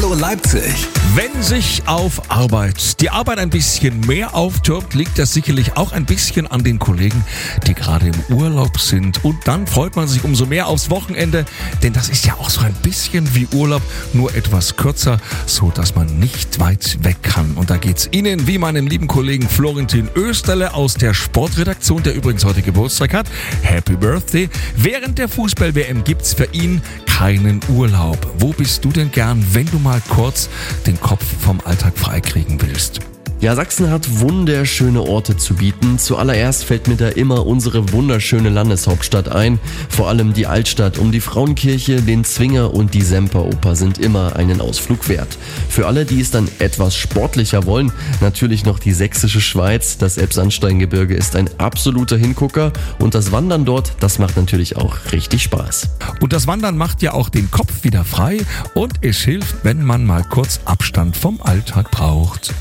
Radio Leipzig. Wenn sich auf Arbeit die Arbeit ein bisschen mehr auftürmt, liegt das sicherlich auch ein bisschen an den Kollegen, die gerade im Urlaub sind. Und dann freut man sich umso mehr aufs Wochenende, denn das ist ja auch so ein bisschen wie Urlaub, nur etwas kürzer, so dass man nicht weit weg kann. Und da geht's Ihnen wie meinem lieben Kollegen Florentin Österle aus der Sportredaktion, der übrigens heute Geburtstag hat. Happy Birthday! Während der Fußball-WM gibt's für ihn keinen Urlaub. Wo bist du denn gern, wenn du mal kurz den Kopf vom Alltag freikriegen willst? Ja, Sachsen hat wunderschöne Orte zu bieten. Zuallererst fällt mir da immer unsere wunderschöne Landeshauptstadt ein. Vor allem die Altstadt um die Frauenkirche, den Zwinger und die Semperoper sind immer einen Ausflug wert. Für alle, die es dann etwas sportlicher wollen, natürlich noch die sächsische Schweiz. Das Elbsandsteingebirge ist ein absoluter Hingucker und das Wandern dort, das macht natürlich auch richtig Spaß. Und das Wandern macht ja auch den Kopf wieder frei und es hilft, wenn man mal kurz Abstand vom Alltag braucht.